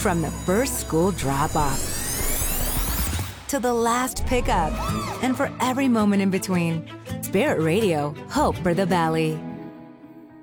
From the first school drop-off to the last pickup, and for every moment in between, Spirit Radio, hope for the valley.